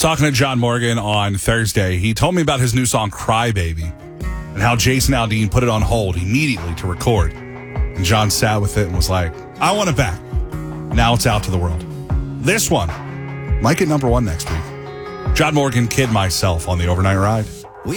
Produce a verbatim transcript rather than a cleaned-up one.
Talking to John Morgan on Thursday, he told me about his new song, Cry Baby, and how Jason Aldean put it on hold immediately to record. And John sat with it and was like, I want it back. Now it's out to the world. This one might get number one next week. John Morgan, Kid Myself on the Overnight Ride.